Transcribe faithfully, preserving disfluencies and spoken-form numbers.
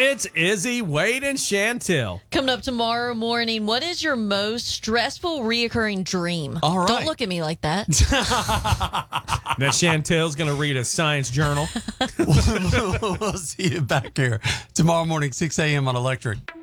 It's Izzy, Wade, and Chantel. Coming up tomorrow morning, what is your most stressful reoccurring dream? All right. Don't look at me like that. That Chantel's going to read a science journal. We'll see you back here tomorrow morning, six a.m. on Electric.